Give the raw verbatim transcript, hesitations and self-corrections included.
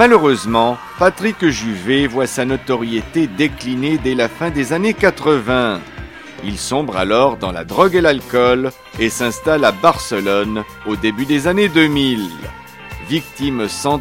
Malheureusement, Patrick Juvet voit sa notoriété décliner dès la fin des années quatre-vingts. Il sombre alors dans la drogue et l'alcool et s'installe à Barcelone au début des années deux mille. Victime sans